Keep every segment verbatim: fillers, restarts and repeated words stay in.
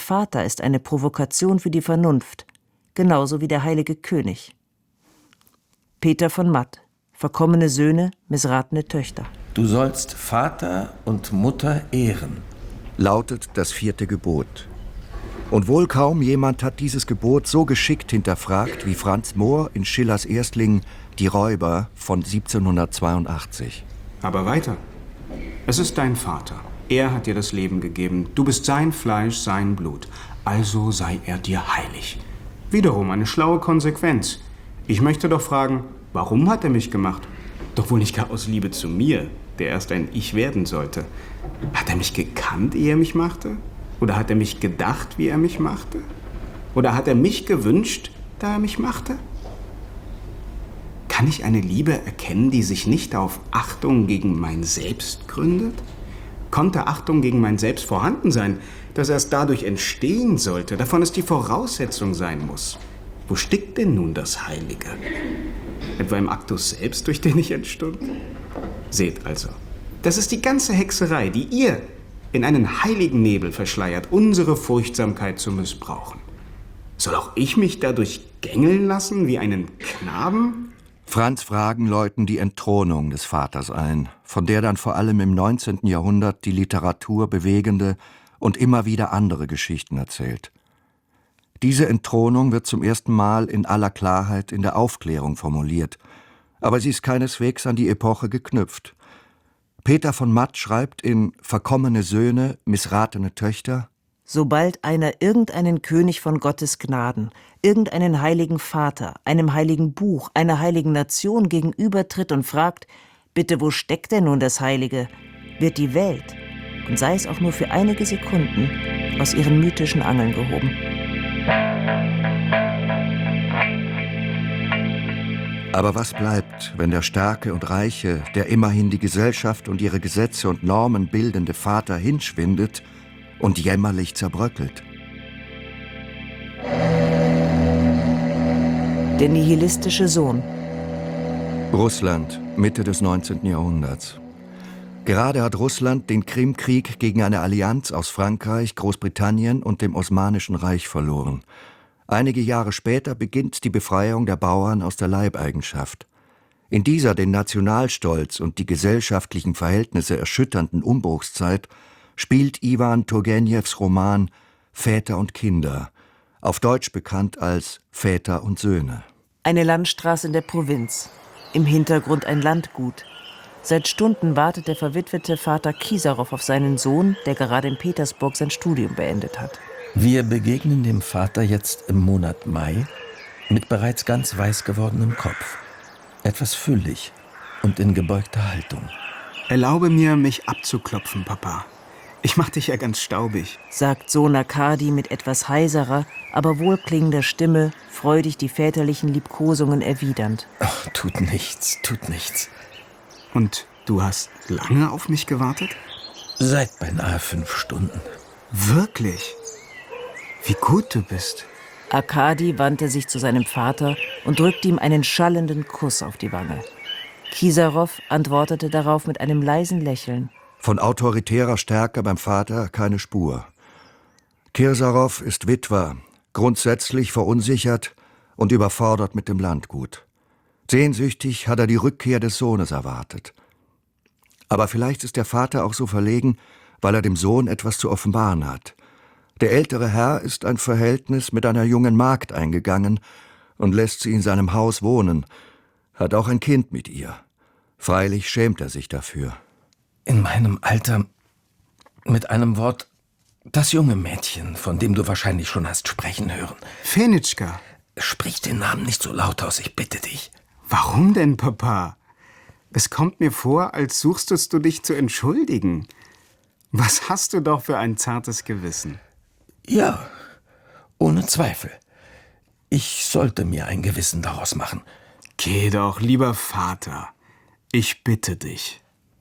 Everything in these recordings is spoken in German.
Vater ist eine Provokation für die Vernunft, genauso wie der heilige König. Peter von Matt, verkommene Söhne, missratene Töchter. Du sollst Vater und Mutter ehren, lautet das vierte Gebot. Und wohl kaum jemand hat dieses Gebot so geschickt hinterfragt wie Franz Mohr in Schillers Erstling Die Räuber von siebzehnhundertzweiundachtzig. Aber weiter. Es ist dein Vater. Er hat dir das Leben gegeben. Du bist sein Fleisch, sein Blut. Also sei er dir heilig. Wiederum eine schlaue Konsequenz. Ich möchte doch fragen, warum hat er mich gemacht? Doch wohl nicht gar aus Liebe zu mir, der erst ein Ich werden sollte. Hat er mich gekannt, ehe er mich machte? Oder hat er mich gedacht, wie er mich machte? Oder hat er mich gewünscht, da er mich machte? Kann ich eine Liebe erkennen, die sich nicht auf Achtung gegen mein Selbst gründet? Konnte Achtung gegen mein Selbst vorhanden sein, dass erst dadurch entstehen sollte, davon es die Voraussetzung sein muss? Wo steckt denn nun das Heilige? Etwa im Aktus selbst, durch den ich entstund? Seht also, das ist die ganze Hexerei, die ihr in einen heiligen Nebel verschleiert, unsere Furchtsamkeit zu missbrauchen. Soll auch ich mich dadurch gängeln lassen wie einen Knaben? Franz Fragen läuten die Entthronung des Vaters ein, von der dann vor allem im neunzehnten Jahrhundert die Literatur bewegende und immer wieder andere Geschichten erzählt. Diese Entthronung wird zum ersten Mal in aller Klarheit in der Aufklärung formuliert, aber sie ist keineswegs an die Epoche geknüpft. Peter von Matt schreibt in »Verkommene Söhne, missratene Töchter«: Sobald einer irgendeinen König von Gottes Gnaden, irgendeinen heiligen Vater, einem heiligen Buch, einer heiligen Nation gegenübertritt und fragt, bitte, wo steckt denn nun das Heilige, wird die Welt, und sei es auch nur für einige Sekunden, aus ihren mythischen Angeln gehoben. Aber was bleibt, wenn der starke und reiche, der immerhin die Gesellschaft und ihre Gesetze und Normen bildende Vater hinschwindet und jämmerlich zerbröckelt? Der nihilistische Sohn. Russland, Mitte des neunzehnten Jahrhunderts. Gerade hat Russland den Krimkrieg gegen eine Allianz aus Frankreich, Großbritannien und dem Osmanischen Reich verloren. Einige Jahre später beginnt die Befreiung der Bauern aus der Leibeigenschaft. In dieser den Nationalstolz und die gesellschaftlichen Verhältnisse erschütternden Umbruchszeit spielt Iwan Turgenjews Roman »Väter und Kinder«, auf Deutsch bekannt als »Väter und Söhne«. Eine Landstraße in der Provinz, im Hintergrund ein Landgut. Seit Stunden wartet der verwitwete Vater Kisarow auf seinen Sohn, der gerade in Petersburg sein Studium beendet hat. Wir begegnen dem Vater jetzt im Monat Mai mit bereits ganz weiß gewordenem Kopf, etwas füllig und in gebeugter Haltung. Erlaube mir, mich abzuklopfen, Papa. Ich mach dich ja ganz staubig, sagt Sohn Arkadi mit etwas heiserer, aber wohlklingender Stimme, freudig die väterlichen Liebkosungen erwidernd. Ach, tut nichts, tut nichts. Und du hast lange auf mich gewartet? Seit beinahe fünf Stunden. Wirklich? Wie gut du bist. Arkadi wandte sich zu seinem Vater und drückte ihm einen schallenden Kuss auf die Wange. Kisarow antwortete darauf mit einem leisen Lächeln. Von autoritärer Stärke beim Vater keine Spur. Kisarow ist Witwer, grundsätzlich verunsichert und überfordert mit dem Landgut. Sehnsüchtig hat er die Rückkehr des Sohnes erwartet. Aber vielleicht ist der Vater auch so verlegen, weil er dem Sohn etwas zu offenbaren hat. Der ältere Herr ist ein Verhältnis mit einer jungen Magd eingegangen und lässt sie in seinem Haus wohnen, hat auch ein Kind mit ihr. Freilich schämt er sich dafür. In meinem Alter, mit einem Wort, das junge Mädchen, von dem du wahrscheinlich schon hast sprechen hören. Fenitschka. Sprich den Namen nicht so laut aus, ich bitte dich. Warum denn, Papa? Es kommt mir vor, als suchtest du dich zu entschuldigen. Was hast du doch für ein zartes Gewissen? Ja, ohne Zweifel. Ich sollte mir ein Gewissen daraus machen. Geh doch, lieber Vater. Ich bitte dich.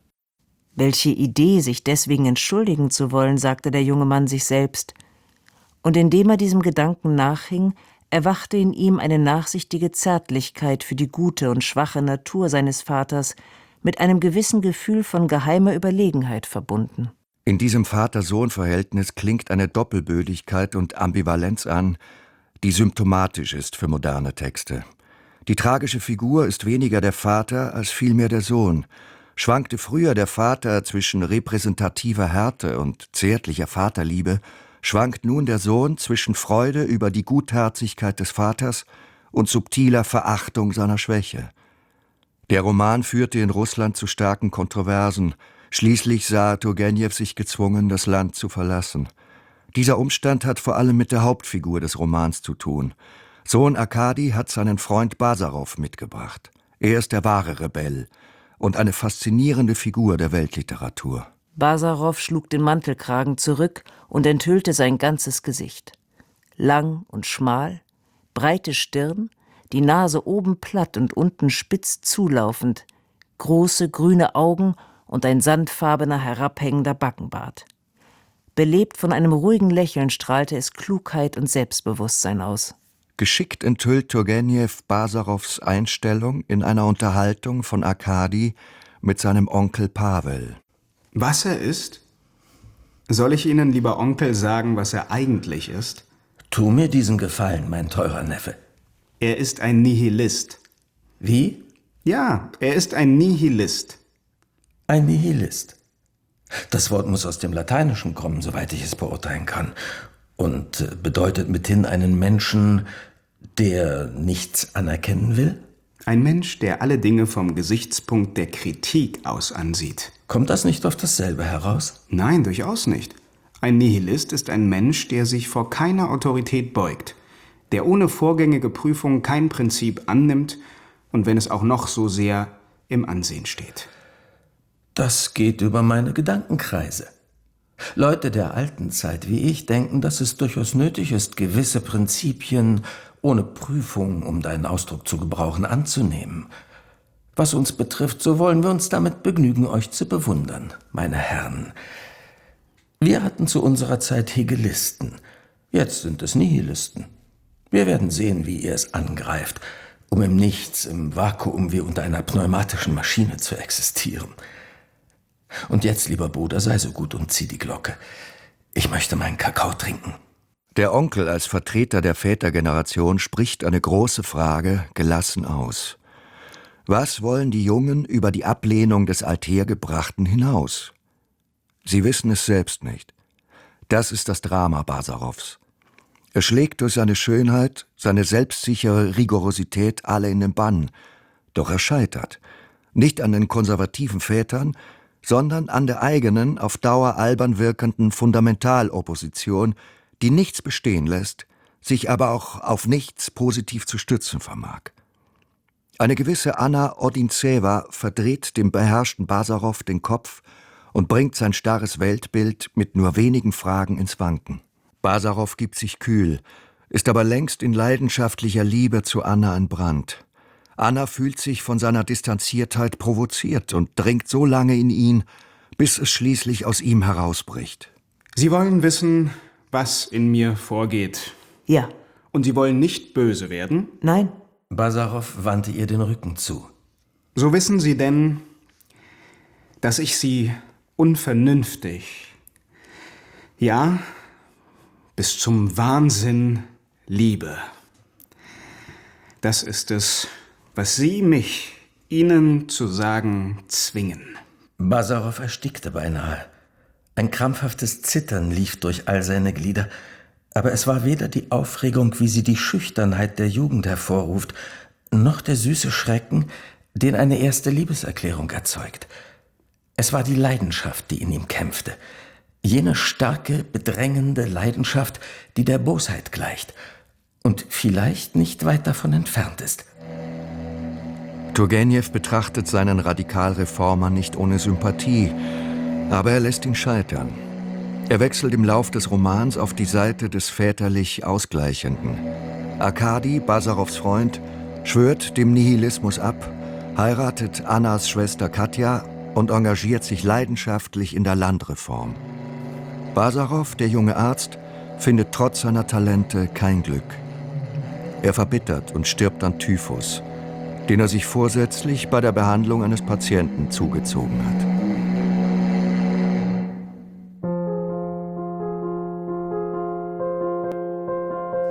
Welche Idee, sich deswegen entschuldigen zu wollen, sagte der junge Mann sich selbst. Und indem er diesem Gedanken nachhing, erwachte in ihm eine nachsichtige Zärtlichkeit für die gute und schwache Natur seines Vaters, mit einem gewissen Gefühl von geheimer Überlegenheit verbunden. In diesem Vater-Sohn-Verhältnis klingt eine Doppelbödigkeit und Ambivalenz an, die symptomatisch ist für moderne Texte. Die tragische Figur ist weniger der Vater als vielmehr der Sohn. Schwankte früher der Vater zwischen repräsentativer Härte und zärtlicher Vaterliebe, schwankt nun der Sohn zwischen Freude über die Gutherzigkeit des Vaters und subtiler Verachtung seiner Schwäche. Der Roman führte in Russland zu starken Kontroversen. Schließlich sah Turgenew sich gezwungen, das Land zu verlassen. Dieser Umstand hat vor allem mit der Hauptfigur des Romans zu tun. Sohn Arkadi hat seinen Freund Basarow mitgebracht. Er ist der wahre Rebell und eine faszinierende Figur der Weltliteratur. Basarow schlug den Mantelkragen zurück und enthüllte sein ganzes Gesicht. Lang und schmal, breite Stirn, die Nase oben platt und unten spitz zulaufend, große grüne Augen und ein sandfarbener, herabhängender Backenbart. Belebt von einem ruhigen Lächeln strahlte es Klugheit und Selbstbewusstsein aus. Geschickt enthüllt Turgenew Basarows Einstellung in einer Unterhaltung von Arkadi mit seinem Onkel Pawel. Was er ist? Soll ich Ihnen, lieber Onkel, sagen, was er eigentlich ist? Tu mir diesen Gefallen, mein teurer Neffe. Er ist ein Nihilist. Wie? Ja, er ist ein Nihilist. Ein Nihilist. Das Wort muss aus dem Lateinischen kommen, soweit ich es beurteilen kann. Und bedeutet mithin einen Menschen, der nichts anerkennen will? Ein Mensch, der alle Dinge vom Gesichtspunkt der Kritik aus ansieht. Kommt das nicht auf dasselbe heraus? Nein, durchaus nicht. Ein Nihilist ist ein Mensch, der sich vor keiner Autorität beugt, der ohne vorgängige Prüfung kein Prinzip annimmt und wenn es auch noch so sehr im Ansehen steht. Das geht über meine Gedankenkreise. Leute der alten Zeit wie ich denken, dass es durchaus nötig ist, gewisse Prinzipien ohne Prüfung, um deinen Ausdruck zu gebrauchen, anzunehmen. Was uns betrifft, so wollen wir uns damit begnügen, euch zu bewundern, meine Herren. Wir hatten zu unserer Zeit Hegelisten, jetzt sind es Nihilisten. Wir werden sehen, wie ihr es angreift, um im Nichts, im Vakuum wie unter einer pneumatischen Maschine zu existieren. Und jetzt, lieber Bruder, sei so gut und zieh die Glocke. Ich möchte meinen Kakao trinken. Der Onkel als Vertreter der Vätergeneration spricht eine große Frage gelassen aus. Was wollen die Jungen über die Ablehnung des Althergebrachten hinaus? Sie wissen es selbst nicht. Das ist das Drama Basarows. Er schlägt durch seine Schönheit, seine selbstsichere Rigorosität alle in den Bann. Doch er scheitert. Nicht an den konservativen Vätern, sondern an der eigenen, auf Dauer albern wirkenden Fundamentalopposition, die nichts bestehen lässt, sich aber auch auf nichts positiv zu stützen vermag. Eine gewisse Anna Odintsewa verdreht dem beherrschten Basarow den Kopf und bringt sein starres Weltbild mit nur wenigen Fragen ins Wanken. Basarow gibt sich kühl, ist aber längst in leidenschaftlicher Liebe zu Anna entbrannt. Anna fühlt sich von seiner Distanziertheit provoziert und dringt so lange in ihn, bis es schließlich aus ihm herausbricht. Sie wollen wissen, was in mir vorgeht. Ja. Und Sie wollen nicht böse werden? Nein. Basarow wandte ihr den Rücken zu. So wissen Sie denn, dass ich Sie unvernünftig, ja, bis zum Wahnsinn liebe. Das ist es, was Sie mich, Ihnen zu sagen, zwingen. Basarow erstickte beinahe. Ein krampfhaftes Zittern lief durch all seine Glieder, aber es war weder die Aufregung, wie sie die Schüchternheit der Jugend hervorruft, noch der süße Schrecken, den eine erste Liebeserklärung erzeugt. Es war die Leidenschaft, die in ihm kämpfte, jene starke, bedrängende Leidenschaft, die der Bosheit gleicht und vielleicht nicht weit davon entfernt ist. Turgenew betrachtet seinen Radikalreformer nicht ohne Sympathie, aber er lässt ihn scheitern. Er wechselt im Lauf des Romans auf die Seite des väterlich Ausgleichenden. Arkadi, Basarows Freund, schwört dem Nihilismus ab, heiratet Annas Schwester Katja und engagiert sich leidenschaftlich in der Landreform. Basarow, der junge Arzt, findet trotz seiner Talente kein Glück. Er verbittert und stirbt an Typhus, den er sich vorsätzlich bei der Behandlung eines Patienten zugezogen hat.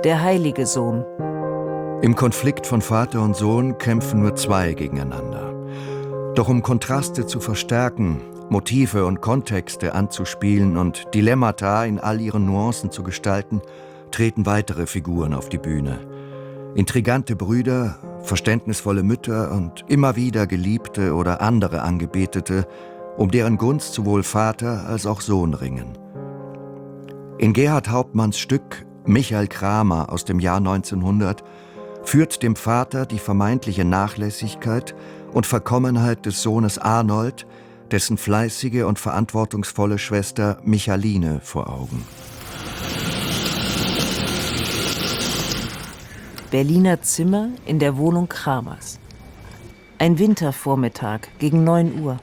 Der heilige Sohn. Im Konflikt von Vater und Sohn kämpfen nur zwei gegeneinander. Doch um Kontraste zu verstärken, Motive und Kontexte anzuspielen und Dilemmata in all ihren Nuancen zu gestalten, treten weitere Figuren auf die Bühne. Intrigante Brüder, verständnisvolle Mütter und immer wieder Geliebte oder andere Angebetete, um deren Gunst sowohl Vater als auch Sohn ringen. In Gerhard Hauptmanns Stück Michael Kramer aus dem Jahr neunzehnhundert führt dem Vater die vermeintliche Nachlässigkeit und Verkommenheit des Sohnes Arnold, dessen fleißige und verantwortungsvolle Schwester Michaline vor Augen. Berliner Zimmer in der Wohnung Kramers. Ein Wintervormittag gegen neun Uhr.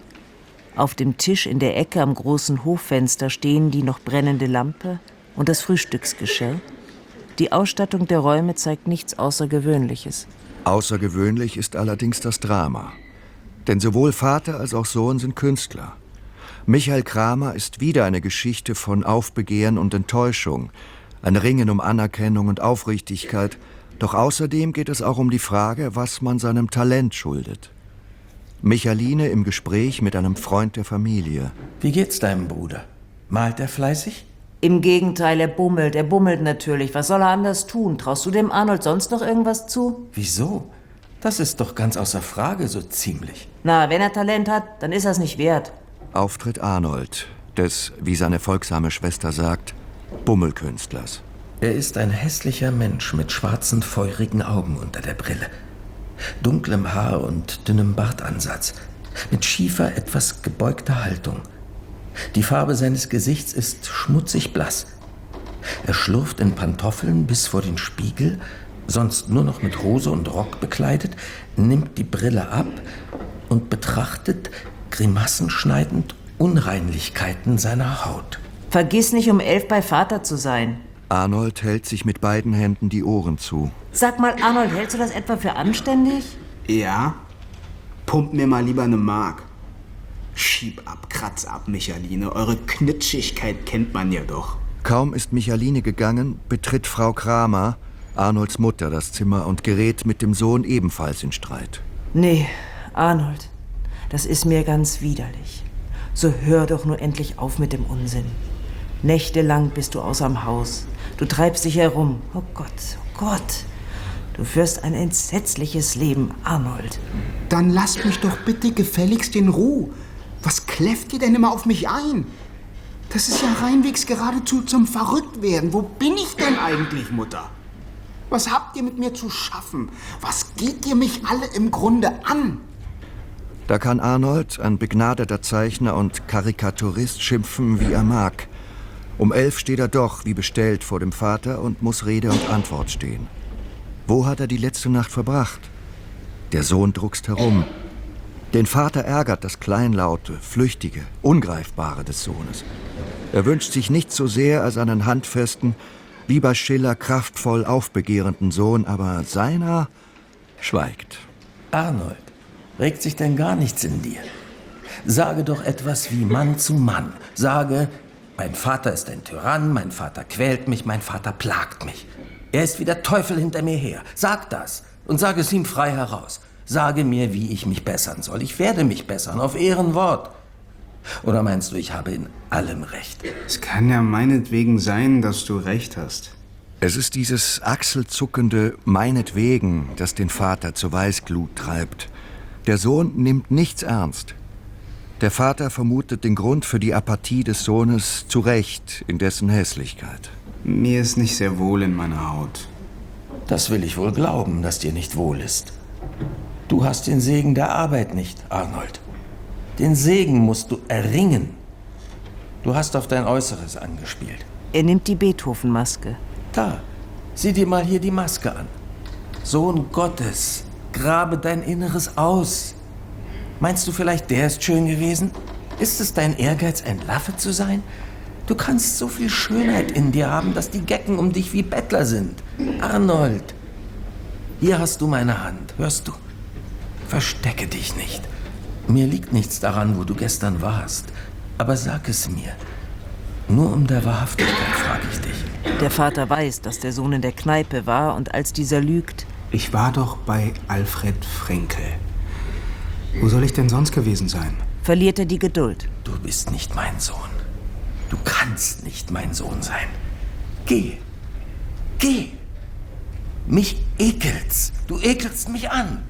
Auf dem Tisch in der Ecke am großen Hoffenster stehen die noch brennende Lampe und das Frühstücksgeschirr. Die Ausstattung der Räume zeigt nichts Außergewöhnliches. Außergewöhnlich ist allerdings das Drama. Denn sowohl Vater als auch Sohn sind Künstler. Michael Kramer ist wieder eine Geschichte von Aufbegehren und Enttäuschung, ein Ringen um Anerkennung und Aufrichtigkeit. Doch außerdem geht es auch um die Frage, was man seinem Talent schuldet. Michaline im Gespräch mit einem Freund der Familie. Wie geht's deinem Bruder? Malt er fleißig? Im Gegenteil, er bummelt, er bummelt natürlich. Was soll er anders tun? Traust du dem Arnold sonst noch irgendwas zu? Wieso? Das ist doch ganz außer Frage, so ziemlich. Na, wenn er Talent hat, dann ist er's nicht wert. Auftritt Arnold, des, wie seine folgsame Schwester sagt, Bummelkünstlers. Er ist ein hässlicher Mensch mit schwarzen, feurigen Augen unter der Brille, dunklem Haar und dünnem Bartansatz, mit schiefer, etwas gebeugter Haltung. Die Farbe seines Gesichts ist schmutzig blass. Er schlurft in Pantoffeln bis vor den Spiegel, sonst nur noch mit Hose und Rock bekleidet, nimmt die Brille ab und betrachtet, grimassenschneidend, Unreinlichkeiten seiner Haut. Vergiss nicht, um elf bei Vater zu sein. Arnold hält sich mit beiden Händen die Ohren zu. Sag mal, Arnold, hältst du das etwa für anständig? Ja? Pump mir mal lieber eine Mark. Schieb ab, kratz ab, Michaline. Eure Knitschigkeit kennt man ja doch. Kaum ist Michaline gegangen, betritt Frau Kramer, Arnolds Mutter, das Zimmer und gerät mit dem Sohn ebenfalls in Streit. Nee, Arnold, das ist mir ganz widerlich. So hör doch nur endlich auf mit dem Unsinn. Nächtelang bist du außerm Haus. Du treibst dich herum. Oh Gott, oh Gott. Du führst ein entsetzliches Leben, Arnold. Dann lasst mich doch bitte gefälligst in Ruhe. Was kläfft ihr denn immer auf mich ein? Das ist ja reinwegs geradezu zum Verrücktwerden. Wo bin ich denn eigentlich, Mutter? Was habt ihr mit mir zu schaffen? Was geht ihr mich alle im Grunde an? Da kann Arnold, ein begnadeter Zeichner und Karikaturist, schimpfen, wie er mag. Um elf steht er doch, wie bestellt, vor dem Vater und muss Rede und Antwort stehen. Wo hat er die letzte Nacht verbracht? Der Sohn druckst herum. Den Vater ärgert das Kleinlaute, Flüchtige, Ungreifbare des Sohnes. Er wünscht sich nichts so sehr als einen handfesten, wie bei Schiller kraftvoll aufbegehrenden Sohn, aber seiner schweigt. Arnold, regt sich denn gar nichts in dir? Sage doch etwas wie Mann zu Mann. Sage, mein Vater ist ein Tyrann, mein Vater quält mich, mein Vater plagt mich. Er ist wie der Teufel hinter mir her. Sag das und sage es ihm frei heraus. Sage mir, wie ich mich bessern soll. Ich werde mich bessern, auf Ehrenwort. Oder meinst du, ich habe in allem Recht? Es kann ja meinetwegen sein, dass du recht hast. Es ist dieses achselzuckende Meinetwegen, das den Vater zur Weißglut treibt. Der Sohn nimmt nichts ernst. Der Vater vermutet den Grund für die Apathie des Sohnes zu Recht in dessen Hässlichkeit. Mir ist nicht sehr wohl in meiner Haut. Das will ich wohl glauben, dass dir nicht wohl ist. Du hast den Segen der Arbeit nicht, Arnold. Den Segen musst du erringen. Du hast auf dein Äußeres angespielt. Er nimmt die Beethoven-Maske. Da, sieh dir mal hier die Maske an. Sohn Gottes, grabe dein Inneres aus. Meinst du vielleicht, der ist schön gewesen? Ist es dein Ehrgeiz, ein Laffe zu sein? Du kannst so viel Schönheit in dir haben, dass die Gecken um dich wie Bettler sind. Arnold, hier hast du meine Hand, hörst du? Verstecke dich nicht. Mir liegt nichts daran, wo du gestern warst. Aber sag es mir. Nur um der Wahrhaftigkeit frage ich dich. Der Vater weiß, dass der Sohn in der Kneipe war, und als dieser lügt: Ich war doch bei Alfred Frenkel. Wo soll ich denn sonst gewesen sein? Verliert er die Geduld. Du bist nicht mein Sohn. Du kannst nicht mein Sohn sein. Geh. Geh. Mich ekelt's. Du ekelst mich an.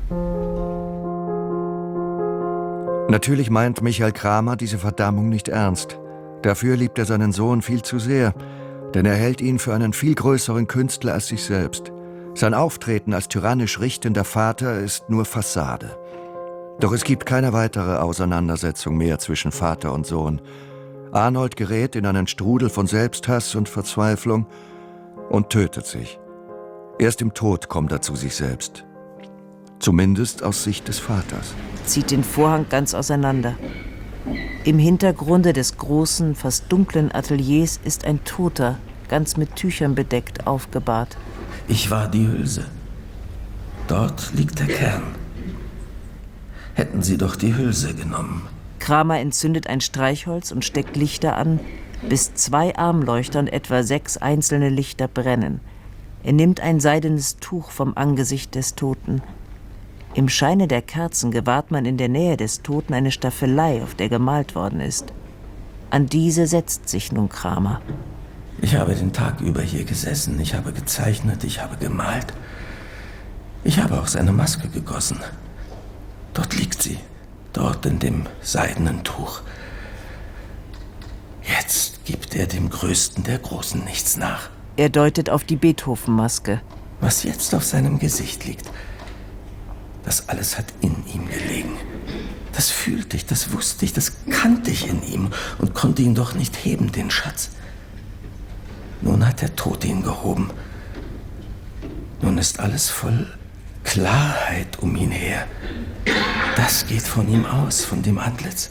Natürlich meint Michael Kramer diese Verdammung nicht ernst. Dafür liebt er seinen Sohn viel zu sehr, denn er hält ihn für einen viel größeren Künstler als sich selbst. Sein Auftreten als tyrannisch richtender Vater ist nur Fassade. Doch es gibt keine weitere Auseinandersetzung mehr zwischen Vater und Sohn. Arnold gerät in einen Strudel von Selbsthass und Verzweiflung und tötet sich. Erst im Tod kommt er zu sich selbst. Zumindest aus Sicht des Vaters. Zieht den Vorhang ganz auseinander. Im Hintergrunde des großen, fast dunklen Ateliers ist ein Toter, ganz mit Tüchern bedeckt, aufgebahrt. Ich war die Hülse. Dort liegt der Kern. Hätten Sie doch die Hülse genommen. Kramer entzündet ein Streichholz und steckt Lichter an, bis zwei Armleuchter und etwa sechs einzelne Lichter brennen. Er nimmt ein seidenes Tuch vom Angesicht des Toten. Im Scheine der Kerzen gewahrt man in der Nähe des Toten eine Staffelei, auf der gemalt worden ist. An diese setzt sich nun Kramer. Ich habe den Tag über hier gesessen. Ich habe gezeichnet, ich habe gemalt. Ich habe auch seine Maske gegossen. Dort liegt sie, dort in dem seidenen Tuch. Jetzt gibt er dem Größten der Großen nichts nach. Er deutet auf die Beethoven-Maske. Was jetzt auf seinem Gesicht liegt, das alles hat in ihm gelegen. Das fühlte ich, das wusste ich, das kannte ich in ihm und konnte ihn doch nicht heben, den Schatz. Nun hat der Tod ihn gehoben. Nun ist alles voll Klarheit um ihn her. Das geht von ihm aus, von dem Antlitz.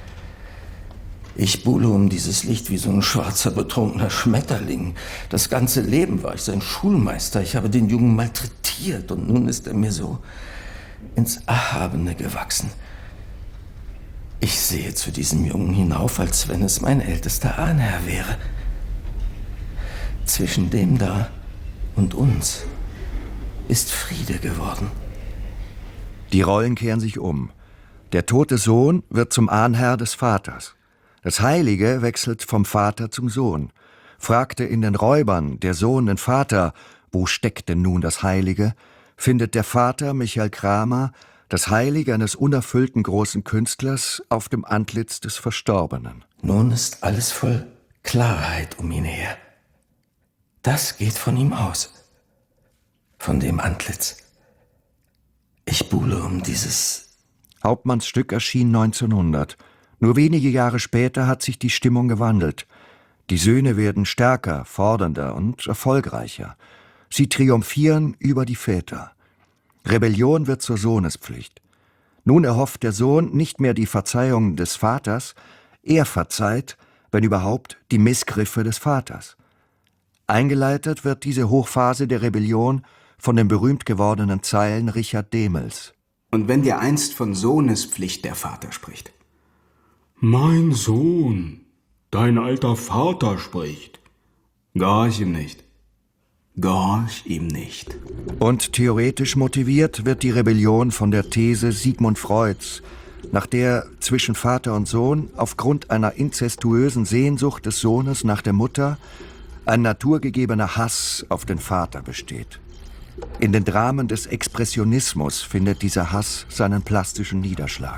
Ich buhle um dieses Licht wie so ein schwarzer, betrunkener Schmetterling. Das ganze Leben war ich sein Schulmeister. Ich habe den Jungen malträtiert und nun ist er mir so ins Erhabene gewachsen. Ich sehe zu diesem Jungen hinauf, als wenn es mein ältester Ahnherr wäre. Zwischen dem da und uns ist Friede geworden. Die Rollen kehren sich um. Der tote Sohn wird zum Ahnherr des Vaters. Das Heilige wechselt vom Vater zum Sohn. Fragte in den Räubern der Sohn den Vater, wo steckt denn nun das Heilige, findet der Vater Michael Kramer das Heilige eines unerfüllten großen Künstlers auf dem Antlitz des Verstorbenen. Nun ist alles voll Klarheit um ihn her. Das geht von ihm aus, von dem Antlitz. Ich buhle um dieses... Hauptmanns Stück erschien neunzehnhundert. Nur wenige Jahre später hat sich die Stimmung gewandelt. Die Söhne werden stärker, fordernder und erfolgreicher. Sie triumphieren über die Väter. Rebellion wird zur Sohnespflicht. Nun erhofft der Sohn nicht mehr die Verzeihung des Vaters, er verzeiht, wenn überhaupt, die Missgriffe des Vaters. Eingeleitet wird diese Hochphase der Rebellion von den berühmt gewordenen Zeilen Richard Dehmels. Und wenn dir einst von Sohnespflicht der Vater spricht: Mein Sohn, dein alter Vater spricht, gehorch ihm nicht, gehorch ihm nicht. Und theoretisch motiviert wird die Rebellion von der These Sigmund Freuds, nach der zwischen Vater und Sohn aufgrund einer inzestuösen Sehnsucht des Sohnes nach der Mutter ein naturgegebener Hass auf den Vater besteht. In den Dramen des Expressionismus findet dieser Hass seinen plastischen Niederschlag.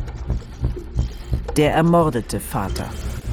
Der ermordete Vater.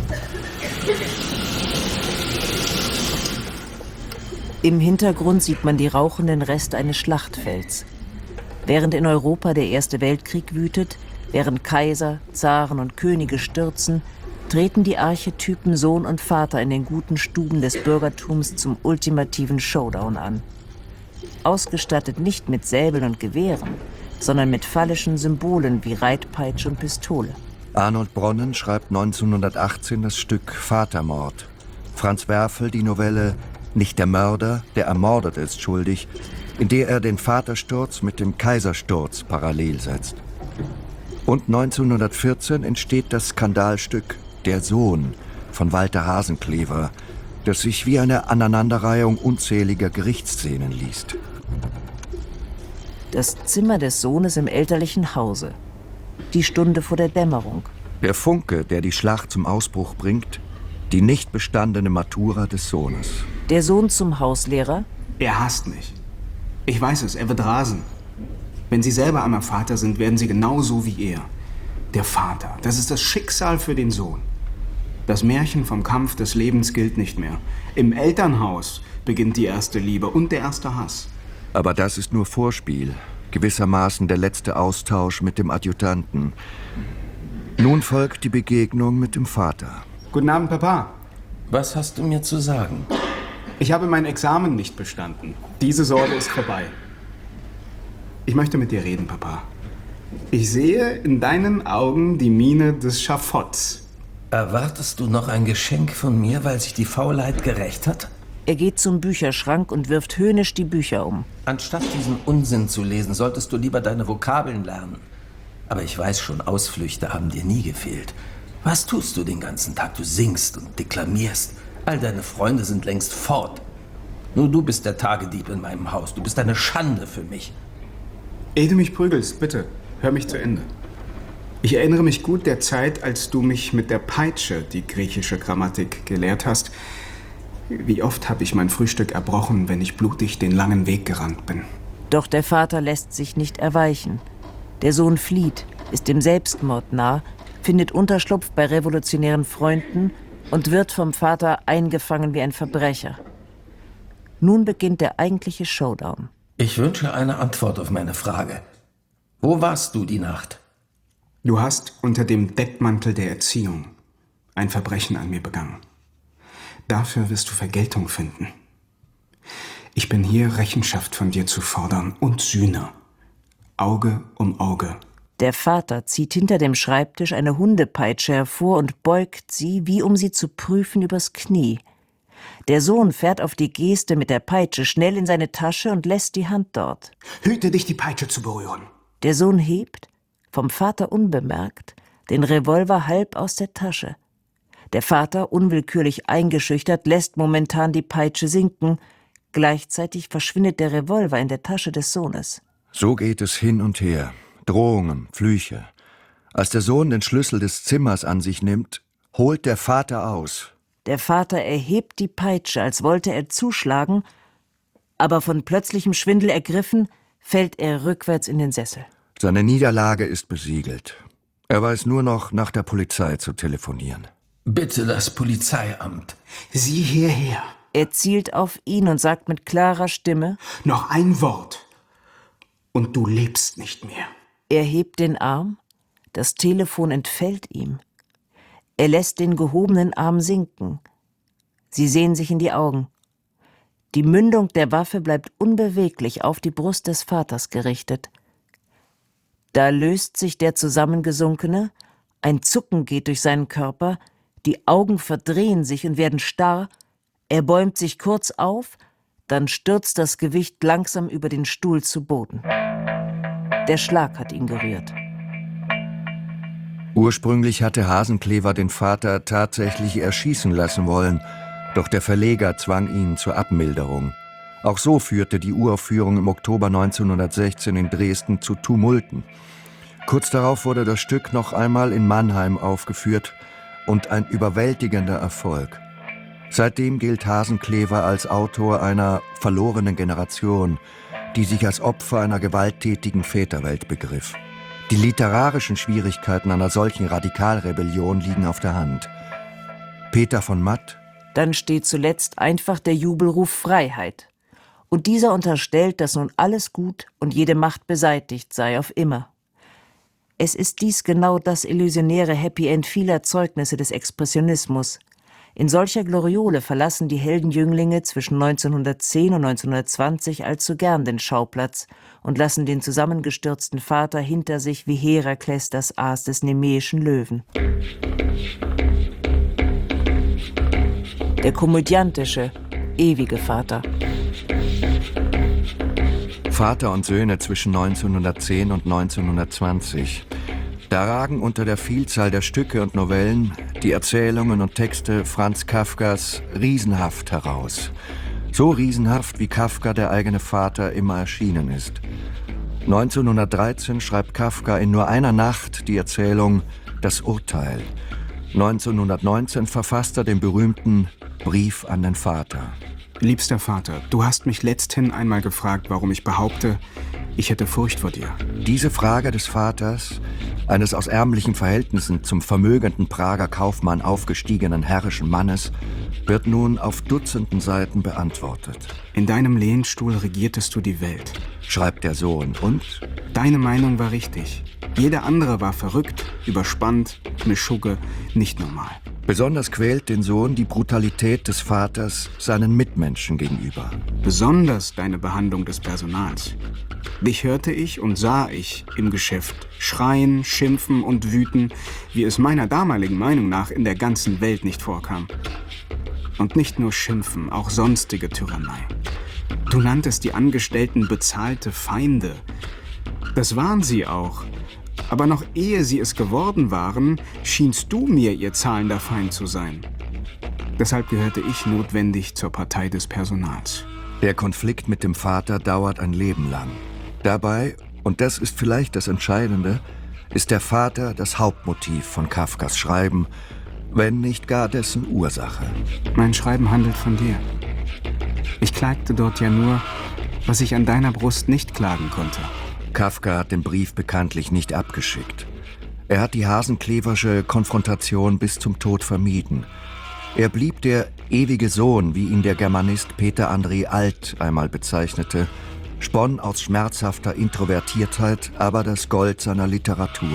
Im Hintergrund sieht man die rauchenden Reste eines Schlachtfelds. Während in Europa der Erste Weltkrieg wütet, während Kaiser, Zaren und Könige stürzen, treten die Archetypen Sohn und Vater in den guten Stuben des Bürgertums zum ultimativen Showdown an. Ausgestattet nicht mit Säbeln und Gewehren, sondern mit phallischen Symbolen wie Reitpeitsche und Pistole. Arnold Bronnen schreibt neunzehnhundertachtzehn das Stück Vatermord. Franz Werfel die Novelle Nicht der Mörder, der Ermordete ist schuldig, in der er den Vatersturz mit dem Kaisersturz parallel setzt. Und neunzehnhundertvierzehn entsteht das Skandalstück Der Sohn von Walter Hasenclever, das sich wie eine Aneinanderreihung unzähliger Gerichtsszenen liest. Das Zimmer des Sohnes im elterlichen Hause. Die Stunde vor der Dämmerung. Der Funke, der die Schlacht zum Ausbruch bringt, die nicht bestandene Matura des Sohnes. Der Sohn zum Hauslehrer. Er hasst mich. Ich weiß es, er wird rasen. Wenn Sie selber einmal Vater sind, werden Sie genauso wie er. Der Vater, das ist das Schicksal für den Sohn. Das Märchen vom Kampf des Lebens gilt nicht mehr. Im Elternhaus beginnt die erste Liebe und der erste Hass. Aber das ist nur Vorspiel, gewissermaßen der letzte Austausch mit dem Adjutanten. Nun folgt die Begegnung mit dem Vater. Guten Abend, Papa. Was hast du mir zu sagen? Ich habe mein Examen nicht bestanden. Diese Sorge ist vorbei. Ich möchte mit dir reden, Papa. Ich sehe in deinen Augen die Miene des Schafotts. Erwartest du noch ein Geschenk von mir, weil sich die Faulheit gerächt hat? Er geht zum Bücherschrank und wirft höhnisch die Bücher um. Anstatt diesen Unsinn zu lesen, solltest du lieber deine Vokabeln lernen. Aber ich weiß schon, Ausflüchte haben dir nie gefehlt. Was tust du den ganzen Tag? Du singst und deklamierst. All deine Freunde sind längst fort. Nur du bist der Tagedieb in meinem Haus. Du bist eine Schande für mich. Ehe du mich prügelst, bitte, hör mich zu Ende. Ich erinnere mich gut der Zeit, als du mich mit der Peitsche die griechische Grammatik gelehrt hast. Wie oft habe ich mein Frühstück erbrochen, wenn ich blutig den langen Weg gerannt bin. Doch der Vater lässt sich nicht erweichen. Der Sohn flieht, ist dem Selbstmord nah, findet Unterschlupf bei revolutionären Freunden und wird vom Vater eingefangen wie ein Verbrecher. Nun beginnt der eigentliche Showdown. Ich wünsche eine Antwort auf meine Frage. Wo warst du die Nacht? Du hast unter dem Deckmantel der Erziehung ein Verbrechen an mir begangen. Dafür wirst du Vergeltung finden. Ich bin hier, Rechenschaft von dir zu fordern und Sühne. Auge um Auge. Der Vater zieht hinter dem Schreibtisch eine Hundepeitsche hervor und beugt sie, wie um sie zu prüfen, übers Knie. Der Sohn fährt auf die Geste mit der Peitsche schnell in seine Tasche und lässt die Hand dort. Hüte dich, die Peitsche zu berühren. Der Sohn hebt, vom Vater unbemerkt, den Revolver halb aus der Tasche. Der Vater, unwillkürlich eingeschüchtert, lässt momentan die Peitsche sinken. Gleichzeitig verschwindet der Revolver in der Tasche des Sohnes. So geht es hin und her. Drohungen, Flüche. Als der Sohn den Schlüssel des Zimmers an sich nimmt, holt der Vater aus. Der Vater erhebt die Peitsche, als wollte er zuschlagen, aber von plötzlichem Schwindel ergriffen, fällt er rückwärts in den Sessel. Seine Niederlage ist besiegelt. Er weiß nur noch, nach der Polizei zu telefonieren. Bitte das Polizeiamt. Sieh hierher. Er zielt auf ihn und sagt mit klarer Stimme: Noch ein Wort und du lebst nicht mehr. Er hebt den Arm, das Telefon entfällt ihm. Er lässt den gehobenen Arm sinken. Sie sehen sich in die Augen. Die Mündung der Waffe bleibt unbeweglich auf die Brust des Vaters gerichtet. Da löst sich der Zusammengesunkene, ein Zucken geht durch seinen Körper, die Augen verdrehen sich und werden starr, er bäumt sich kurz auf, dann stürzt das Gewicht langsam über den Stuhl zu Boden. Der Schlag hat ihn gerührt. Ursprünglich hatte Hasenclever den Vater tatsächlich erschießen lassen wollen, doch der Verleger zwang ihn zur Abmilderung. Auch so führte die Uraufführung im Oktober neunzehnhundertsechzehn in Dresden zu Tumulten. Kurz darauf wurde das Stück noch einmal in Mannheim aufgeführt und ein überwältigender Erfolg. Seitdem gilt Hasenclever als Autor einer verlorenen Generation, die sich als Opfer einer gewalttätigen Väterwelt begriff. Die literarischen Schwierigkeiten einer solchen Radikalrebellion liegen auf der Hand. Peter von Matt. Dann steht zuletzt einfach der Jubelruf Freiheit. Und dieser unterstellt, dass nun alles gut und jede Macht beseitigt sei auf immer. Es ist dies genau das illusionäre Happy End vieler Zeugnisse des Expressionismus. In solcher Gloriole verlassen die Heldenjünglinge zwischen neunzehnhundertzehn und neunzehnhundertzwanzig allzu gern den Schauplatz und lassen den zusammengestürzten Vater hinter sich wie Herakles das Aas des nemäischen Löwen. Der komödiantische, ewige Vater. Vater und Söhne zwischen neunzehnhundertzehn und neunzehnhundertzwanzig. Da ragen unter der Vielzahl der Stücke und Novellen die Erzählungen und Texte Franz Kafkas riesenhaft heraus. So riesenhaft, wie Kafka, der eigene Vater, immer erschienen ist. neunzehnhundertdreizehn schreibt Kafka in nur einer Nacht die Erzählung »Das Urteil«. neunzehnhundertneunzehn verfasst er den berühmten Brief an den Vater. Liebster Vater, du hast mich letzthin einmal gefragt, warum ich behaupte, ich hätte Furcht vor dir. Diese Frage des Vaters, eines aus ärmlichen Verhältnissen zum vermögenden Prager Kaufmann aufgestiegenen herrischen Mannes, wird nun auf Dutzenden Seiten beantwortet. In deinem Lehnstuhl regiertest du die Welt. Schreibt der Sohn, und? Deine Meinung war richtig. Jeder andere war verrückt, überspannt, Meschugge, nicht normal. Besonders quält den Sohn die Brutalität des Vaters seinen Mitmenschen gegenüber. Besonders deine Behandlung des Personals. Dich hörte ich und sah ich im Geschäft schreien, schimpfen und wüten, wie es meiner damaligen Meinung nach in der ganzen Welt nicht vorkam. Und nicht nur schimpfen, auch sonstige Tyrannei. Du nanntest die Angestellten bezahlte Feinde. Das waren sie auch. Aber noch ehe sie es geworden waren, schienst du mir ihr zahlender Feind zu sein. Deshalb gehörte ich notwendig zur Partei des Personals. Der Konflikt mit dem Vater dauert ein Leben lang. Dabei, und das ist vielleicht das Entscheidende, ist der Vater das Hauptmotiv von Kafkas Schreiben, wenn nicht gar dessen Ursache. Mein Schreiben handelt von dir. Ich klagte dort ja nur, was ich an deiner Brust nicht klagen konnte. Kafka hat den Brief bekanntlich nicht abgeschickt. Er hat die Hasencleversche Konfrontation bis zum Tod vermieden. Er blieb der ewige Sohn, wie ihn der Germanist Peter André Alt einmal bezeichnete, sponn aus schmerzhafter Introvertiertheit aber das Gold seiner Literatur.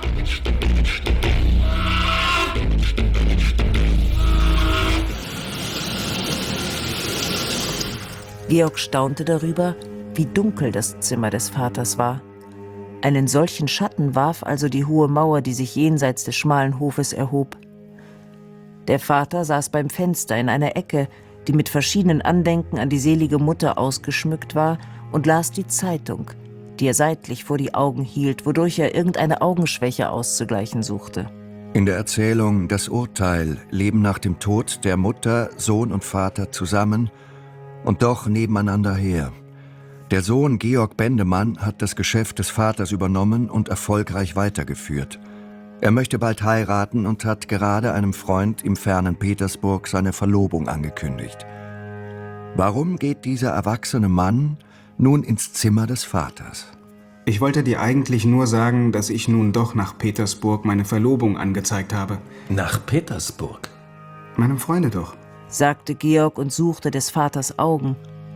Georg staunte darüber, wie dunkel das Zimmer des Vaters war. Einen solchen Schatten warf also die hohe Mauer, die sich jenseits des schmalen Hofes erhob. Der Vater saß beim Fenster in einer Ecke, die mit verschiedenen Andenken an die selige Mutter ausgeschmückt war, und las die Zeitung, die er seitlich vor die Augen hielt, wodurch er irgendeine Augenschwäche auszugleichen suchte. In der Erzählung »Das Urteil« leben nach dem Tod der Mutter Sohn und Vater zusammen und doch nebeneinander her. Der Sohn Georg Bendemann hat das Geschäft des Vaters übernommen und erfolgreich weitergeführt. Er möchte bald heiraten und hat gerade einem Freund im fernen Petersburg seine Verlobung angekündigt. Warum geht dieser erwachsene Mann nun ins Zimmer des Vaters? Ich wollte dir eigentlich nur sagen, dass ich nun doch nach Petersburg meine Verlobung angezeigt habe. Nach Petersburg? Meinem Freunde doch, sagte Georg und suchte des Vaters Augen.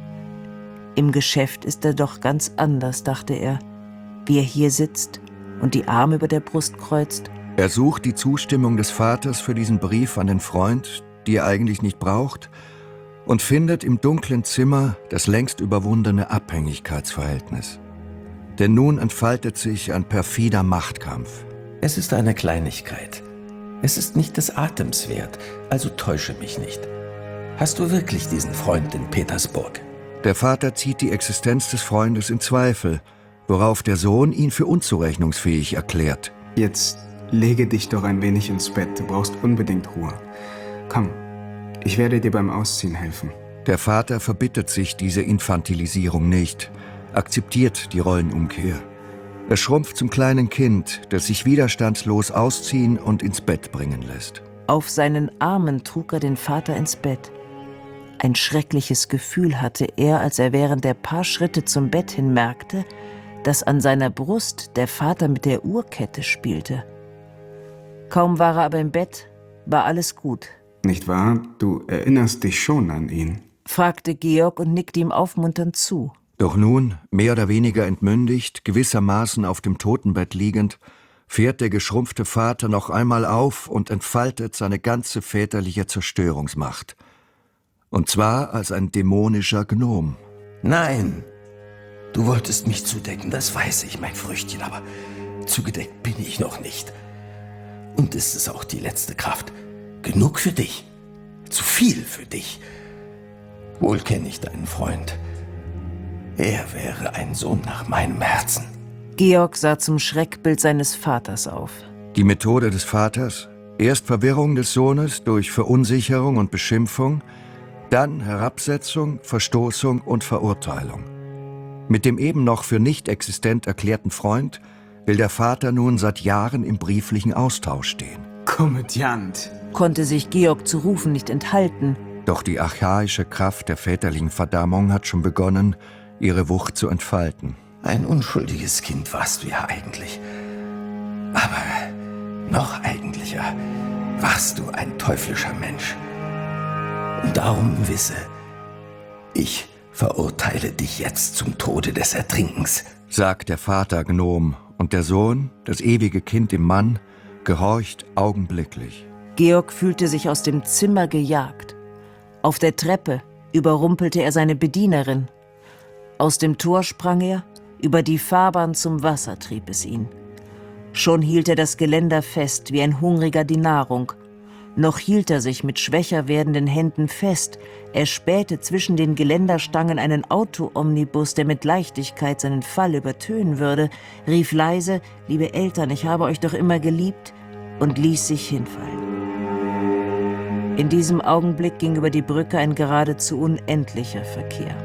Im Geschäft ist er doch ganz anders, dachte er, wie er hier sitzt und die Arme über der Brust kreuzt. Er sucht die Zustimmung des Vaters für diesen Brief an den Freund, die er eigentlich nicht braucht, und findet im dunklen Zimmer das längst überwundene Abhängigkeitsverhältnis. Denn nun entfaltet sich ein perfider Machtkampf. Es ist eine Kleinigkeit. Es ist nicht des Atems wert, also täusche mich nicht. Hast du wirklich diesen Freund in Petersburg? Der Vater zieht die Existenz des Freundes in Zweifel, worauf der Sohn ihn für unzurechnungsfähig erklärt. Jetzt lege dich doch ein wenig ins Bett, du brauchst unbedingt Ruhe. Komm, ich werde dir beim Ausziehen helfen. Der Vater verbittet sich diese Infantilisierung nicht, akzeptiert die Rollenumkehr. Er schrumpft zum kleinen Kind, das sich widerstandslos ausziehen und ins Bett bringen lässt. Auf seinen Armen trug er den Vater ins Bett. Ein schreckliches Gefühl hatte er, als er während der paar Schritte zum Bett hin merkte, dass an seiner Brust der Vater mit der Uhrkette spielte. Kaum war er aber im Bett, war alles gut. Nicht wahr? Du erinnerst dich schon an ihn? Fragte Georg und nickte ihm aufmunternd zu. Doch nun, mehr oder weniger entmündigt, gewissermaßen auf dem Totenbett liegend, fährt der geschrumpfte Vater noch einmal auf und entfaltet seine ganze väterliche Zerstörungsmacht. Und zwar als ein dämonischer Gnom. Nein, du wolltest mich zudecken, das weiß ich, mein Früchtchen, aber zugedeckt bin ich noch nicht. Und ist es auch die letzte Kraft. Genug für dich. Zu viel für dich. Wohl kenne ich deinen Freund. Er wäre ein Sohn nach meinem Herzen. Georg sah zum Schreckbild seines Vaters auf. Die Methode des Vaters: erst Verwirrung des Sohnes durch Verunsicherung und Beschimpfung, dann Herabsetzung, Verstoßung und Verurteilung. Mit dem eben noch für nicht existent erklärten Freund will der Vater nun seit Jahren im brieflichen Austausch stehen. Komödiant! Konnte sich Georg zu rufen nicht enthalten. Doch die archaische Kraft der väterlichen Verdammung hat schon begonnen, ihre Wucht zu entfalten. Ein unschuldiges Kind warst du ja eigentlich. Aber noch eigentlicher warst du ein teuflischer Mensch. Und darum wisse, ich verurteile dich jetzt zum Tode des Ertrinkens, sagt der Vater Gnom, und der Sohn, das ewige Kind im Mann, gehorcht augenblicklich. Georg fühlte sich aus dem Zimmer gejagt. Auf der Treppe überrumpelte er seine Bedienerin. Aus dem Tor sprang er, über die Fahrbahn zum Wasser trieb es ihn. Schon hielt er das Geländer fest, wie ein Hungriger die Nahrung. Noch hielt er sich mit schwächer werdenden Händen fest. Er spähte zwischen den Geländerstangen einen Auto-Omnibus, der mit Leichtigkeit seinen Fall übertönen würde, rief leise: »Liebe Eltern, ich habe euch doch immer geliebt«, und ließ sich hinfallen. In diesem Augenblick ging über die Brücke ein geradezu unendlicher Verkehr.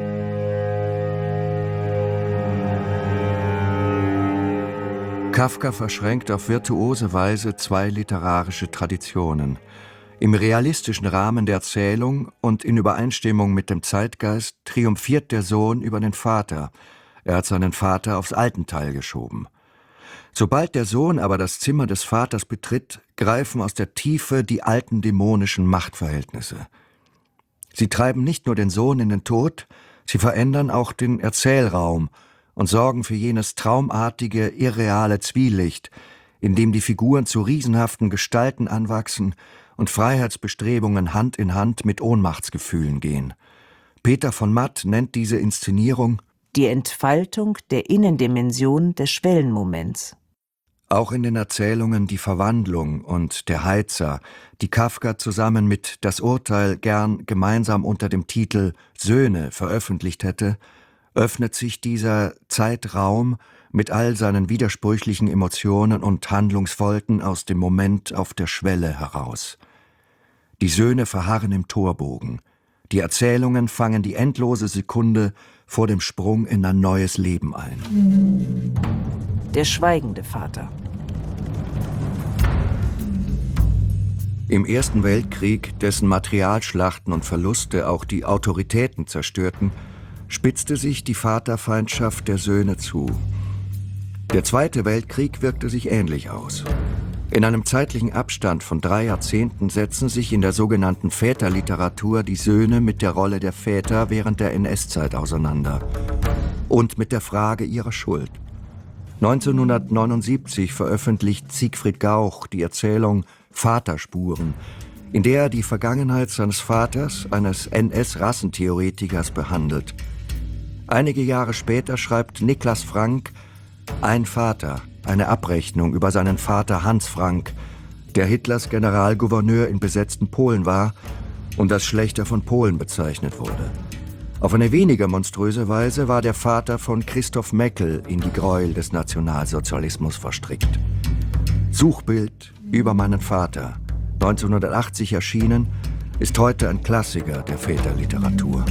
Kafka verschränkt auf virtuose Weise zwei literarische Traditionen. Im realistischen Rahmen der Erzählung und in Übereinstimmung mit dem Zeitgeist triumphiert der Sohn über den Vater. Er hat seinen Vater aufs Altenteil geschoben. Sobald der Sohn aber das Zimmer des Vaters betritt, greifen aus der Tiefe die alten dämonischen Machtverhältnisse. Sie treiben nicht nur den Sohn in den Tod, sie verändern auch den Erzählraum und sorgen für jenes traumartige, irreale Zwielicht, in dem die Figuren zu riesenhaften Gestalten anwachsen und Freiheitsbestrebungen Hand in Hand mit Ohnmachtsgefühlen gehen. Peter von Matt nennt diese Inszenierung die Entfaltung der Innendimension des Schwellenmoments. Auch in den Erzählungen Die Verwandlung und Der Heizer, die Kafka zusammen mit Das Urteil gern gemeinsam unter dem Titel Söhne veröffentlicht hätte, öffnet sich dieser Zeitraum mit all seinen widersprüchlichen Emotionen und Handlungsvolten aus dem Moment auf der Schwelle heraus. Die Söhne verharren im Torbogen. Die Erzählungen fangen die endlose Sekunde vor dem Sprung in ein neues Leben ein. Der schweigende Vater. Im Ersten Weltkrieg, dessen Materialschlachten und Verluste auch die Autoritäten zerstörten, spitzte sich die Vaterfeindschaft der Söhne zu. Der Zweite Weltkrieg wirkte sich ähnlich aus. In einem zeitlichen Abstand von drei Jahrzehnten setzen sich in der sogenannten Väterliteratur die Söhne mit der Rolle der Väter während der N S-Zeit auseinander und mit der Frage ihrer Schuld. neunzehnhundertneunundsiebzig veröffentlicht Siegfried Gauch die Erzählung Vaterspuren, in der er die Vergangenheit seines Vaters, eines N S-Rassentheoretikers, behandelt. Einige Jahre später schreibt Niklas Frank Ein Vater, eine Abrechnung über seinen Vater Hans Frank, der Hitlers Generalgouverneur in besetzten Polen war und als Schlächter von Polen bezeichnet wurde. Auf eine weniger monströse Weise war der Vater von Christoph Meckel in die Gräuel des Nationalsozialismus verstrickt. Suchbild über meinen Vater, neunzehnhundertachtzig erschienen, ist heute ein Klassiker der Väterliteratur.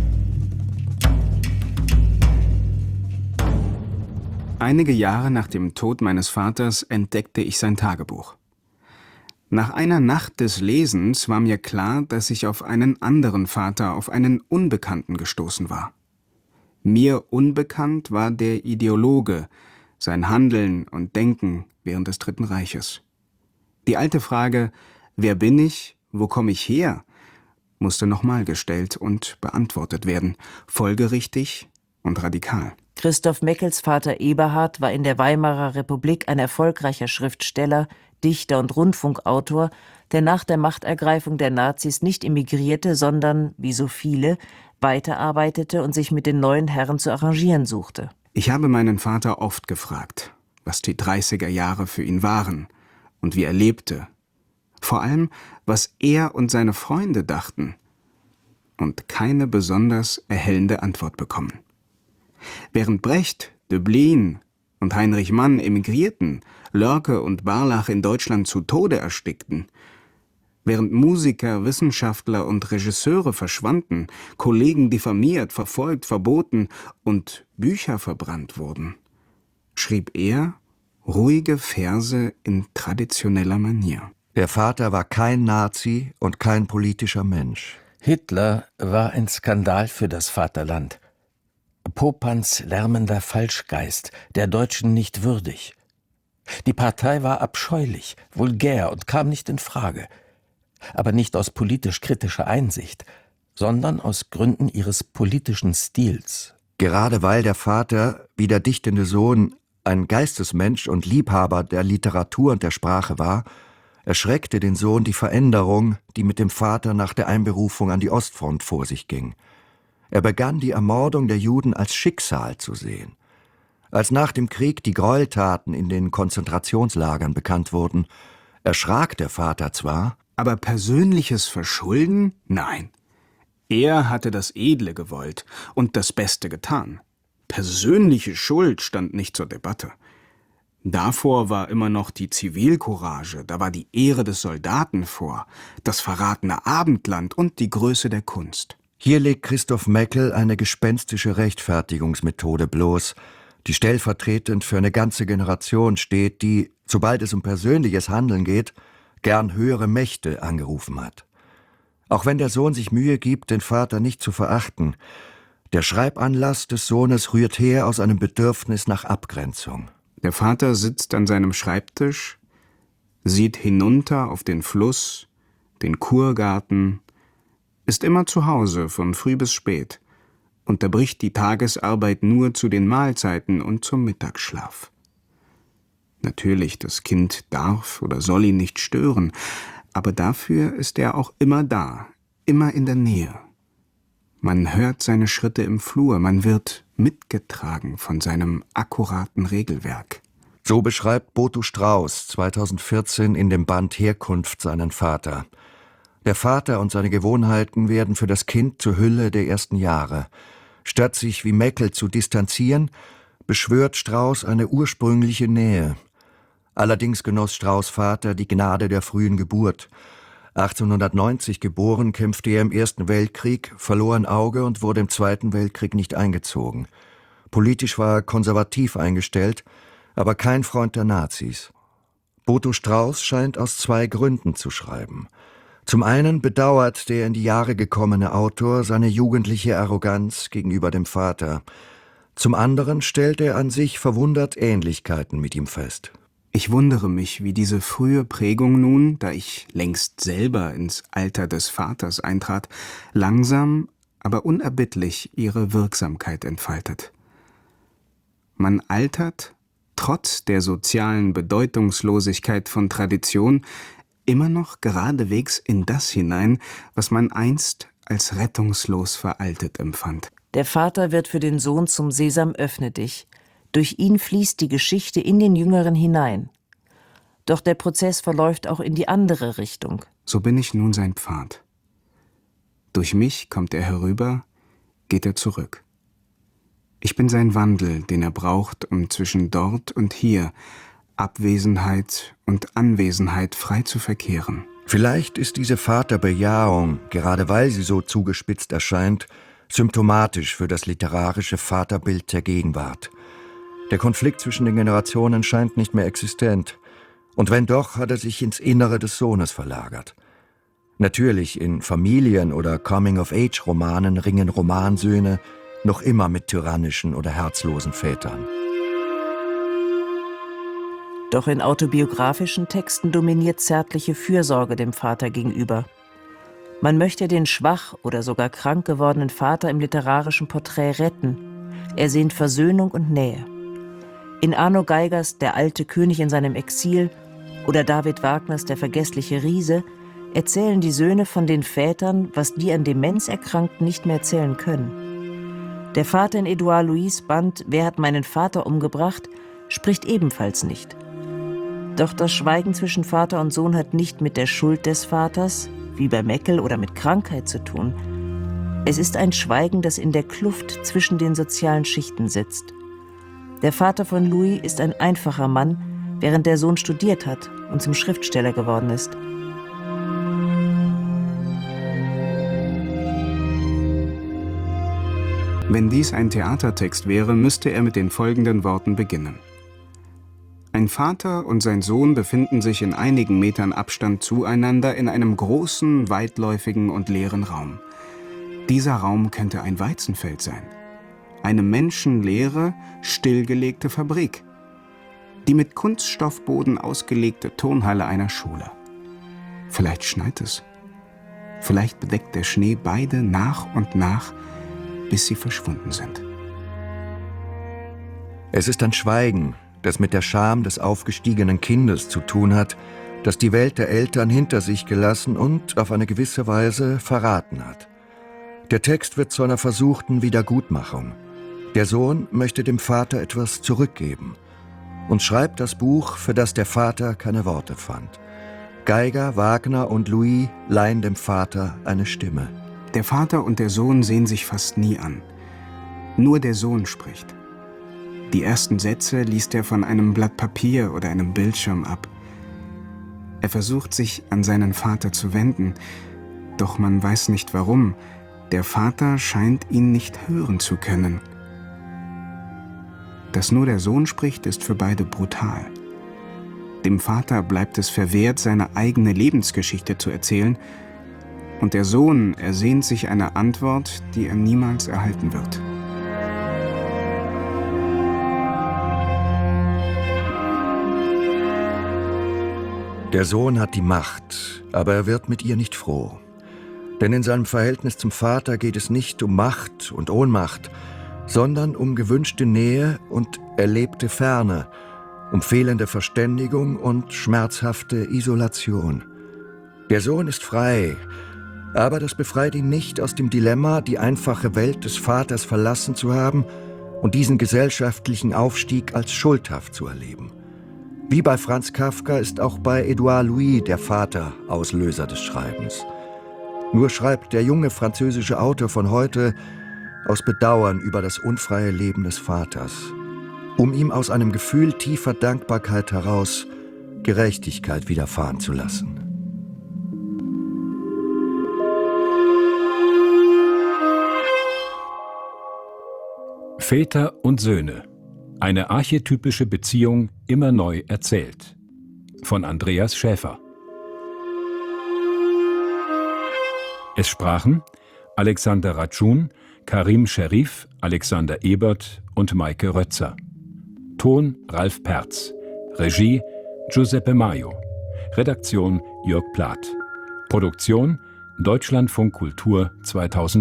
Einige Jahre nach dem Tod meines Vaters entdeckte ich sein Tagebuch. Nach einer Nacht des Lesens war mir klar, dass ich auf einen anderen Vater, auf einen Unbekannten gestoßen war. Mir unbekannt war der Ideologe, sein Handeln und Denken während des Dritten Reiches. Die alte Frage, wer bin ich, wo komme ich her, musste nochmal gestellt und beantwortet werden, folgerichtig und radikal. Christoph Meckels Vater Eberhard war in der Weimarer Republik ein erfolgreicher Schriftsteller, Dichter und Rundfunkautor, der nach der Machtergreifung der Nazis nicht emigrierte, sondern, wie so viele, weiterarbeitete und sich mit den neuen Herren zu arrangieren suchte. Ich habe meinen Vater oft gefragt, was die dreißiger Jahre für ihn waren und wie er lebte. Vor allem, was er und seine Freunde dachten. Und keine besonders erhellende Antwort bekommen. Während Brecht, Döblin, und Heinrich Mann emigrierten, Lörke und Barlach in Deutschland zu Tode erstickten, während Musiker, Wissenschaftler und Regisseure verschwanden, Kollegen diffamiert, verfolgt, verboten und Bücher verbrannt wurden, schrieb er ruhige Verse in traditioneller Manier. Der Vater war kein Nazi und kein politischer Mensch. Hitler war ein Skandal für das Vaterland. Popans lärmender Falschgeist, der Deutschen nicht würdig. Die Partei war abscheulich, vulgär und kam nicht in Frage. Aber nicht aus politisch kritischer Einsicht, sondern aus Gründen ihres politischen Stils. Gerade weil der Vater, wie der dichtende Sohn, ein Geistesmensch und Liebhaber der Literatur und der Sprache war, erschreckte den Sohn die Veränderung, die mit dem Vater nach der Einberufung an die Ostfront vor sich ging. Er begann die Ermordung der Juden als Schicksal zu sehen. Als nach dem Krieg die Gräueltaten in den Konzentrationslagern bekannt wurden, erschrak der Vater zwar, aber persönliches Verschulden? Nein. Er hatte das Edle gewollt und das Beste getan. Persönliche Schuld stand nicht zur Debatte. Davor war immer noch die Zivilcourage, da war die Ehre des Soldaten vor, das verratene Abendland und die Größe der Kunst. Hier legt Christoph Meckel eine gespenstische Rechtfertigungsmethode bloß, die stellvertretend für eine ganze Generation steht, die, sobald es um persönliches Handeln geht, gern höhere Mächte angerufen hat. Auch wenn der Sohn sich Mühe gibt, den Vater nicht zu verachten, der Schreibanlass des Sohnes rührt her aus einem Bedürfnis nach Abgrenzung. Der Vater sitzt an seinem Schreibtisch, sieht hinunter auf den Fluss, den Kurgarten, ist immer zu Hause von früh bis spät, unterbricht die Tagesarbeit nur zu den Mahlzeiten und zum Mittagsschlaf. Natürlich, das Kind darf oder soll ihn nicht stören, aber dafür ist er auch immer da, immer in der Nähe. Man hört seine Schritte im Flur, man wird mitgetragen von seinem akkuraten Regelwerk. So beschreibt Boto Strauß zweitausendvierzehn in dem Band Herkunft seinen Vater. Der Vater und seine Gewohnheiten werden für das Kind zur Hülle der ersten Jahre. Statt sich wie Meckel zu distanzieren, beschwört Strauß eine ursprüngliche Nähe. Allerdings genoss Strauß' Vater die Gnade der frühen Geburt. achtzehnhundertneunzig geboren, kämpfte er im Ersten Weltkrieg, verlor ein Auge und wurde im Zweiten Weltkrieg nicht eingezogen. Politisch war er konservativ eingestellt, aber kein Freund der Nazis. Boto Strauß scheint aus zwei Gründen zu schreiben. Zum einen bedauert der in die Jahre gekommene Autor seine jugendliche Arroganz gegenüber dem Vater. Zum anderen stellt er an sich verwundert Ähnlichkeiten mit ihm fest. Ich wundere mich, wie diese frühe Prägung nun, da ich längst selber ins Alter des Vaters eintrat, langsam, aber unerbittlich ihre Wirksamkeit entfaltet. Man altert, trotz der sozialen Bedeutungslosigkeit von Tradition, immer noch geradewegs in das hinein, was man einst als rettungslos veraltet empfand. Der Vater wird für den Sohn zum Sesam, öffne dich. Durch ihn fließt die Geschichte in den Jüngeren hinein. Doch der Prozess verläuft auch in die andere Richtung. So bin ich nun sein Pfad. Durch mich kommt er herüber, geht er zurück. Ich bin sein Wandel, den er braucht, um zwischen dort und hier, Abwesenheit und Anwesenheit frei zu verkehren. Vielleicht ist diese Vaterbejahung, gerade weil sie so zugespitzt erscheint, symptomatisch für das literarische Vaterbild der Gegenwart. Der Konflikt zwischen den Generationen scheint nicht mehr existent. Und wenn doch, hat er sich ins Innere des Sohnes verlagert. Natürlich, in Familien- oder Coming-of-Age-Romanen ringen Romansöhne noch immer mit tyrannischen oder herzlosen Vätern. Doch in autobiografischen Texten dominiert zärtliche Fürsorge dem Vater gegenüber. Man möchte den schwach oder sogar krank gewordenen Vater im literarischen Porträt retten. Er sehnt Versöhnung und Nähe. In Arno Geigers Der alte König in seinem Exil oder David Wagners Der vergessliche Riese erzählen die Söhne von den Vätern, was die an Demenz Erkrankten nicht mehr erzählen können. Der Vater in Edouard Louis' Band Wer hat meinen Vater umgebracht spricht ebenfalls nicht. Doch das Schweigen zwischen Vater und Sohn hat nicht mit der Schuld des Vaters, wie bei Meckel, oder mit Krankheit zu tun. Es ist ein Schweigen, das in der Kluft zwischen den sozialen Schichten sitzt. Der Vater von Louis ist ein einfacher Mann, während der Sohn studiert hat und zum Schriftsteller geworden ist. Wenn dies ein Theatertext wäre, müsste er mit den folgenden Worten beginnen. Ein Vater und sein Sohn befinden sich in einigen Metern Abstand zueinander in einem großen, weitläufigen und leeren Raum. Dieser Raum könnte ein Weizenfeld sein. Eine menschenleere, stillgelegte Fabrik. Die mit Kunststoffboden ausgelegte Turnhalle einer Schule. Vielleicht schneit es. Vielleicht bedeckt der Schnee beide nach und nach, bis sie verschwunden sind. Es ist ein Schweigen, das mit der Scham des aufgestiegenen Kindes zu tun hat, das die Welt der Eltern hinter sich gelassen und auf eine gewisse Weise verraten hat. Der Text wird zu einer versuchten Wiedergutmachung. Der Sohn möchte dem Vater etwas zurückgeben und schreibt das Buch, für das der Vater keine Worte fand. Geiger, Wagner und Louis leihen dem Vater eine Stimme. Der Vater und der Sohn sehen sich fast nie an. Nur der Sohn spricht. Die ersten Sätze liest er von einem Blatt Papier oder einem Bildschirm ab. Er versucht, sich an seinen Vater zu wenden, doch man weiß nicht warum. Der Vater scheint ihn nicht hören zu können. Dass nur der Sohn spricht, ist für beide brutal. Dem Vater bleibt es verwehrt, seine eigene Lebensgeschichte zu erzählen, und der Sohn ersehnt sich eine Antwort, die er niemals erhalten wird. Der Sohn hat die Macht, aber er wird mit ihr nicht froh. Denn in seinem Verhältnis zum Vater geht es nicht um Macht und Ohnmacht, sondern um gewünschte Nähe und erlebte Ferne, um fehlende Verständigung und schmerzhafte Isolation. Der Sohn ist frei, aber das befreit ihn nicht aus dem Dilemma, die einfache Welt des Vaters verlassen zu haben und diesen gesellschaftlichen Aufstieg als schuldhaft zu erleben. Wie bei Franz Kafka ist auch bei Édouard Louis der Vater Auslöser des Schreibens. Nur schreibt der junge französische Autor von heute aus Bedauern über das unfreie Leben des Vaters, um ihm aus einem Gefühl tiefer Dankbarkeit heraus Gerechtigkeit widerfahren zu lassen. Väter und Söhne. Eine archetypische Beziehung immer neu erzählt. Von Andreas Schäfer. Es sprachen Alexander Ratschun, Karim Scherif, Alexander Ebert und Maike Rötzer. Ton Ralf Perz. Regie Giuseppe Maio. Redaktion Jörg Plath. Produktion Deutschlandfunk Kultur zweitausendneun.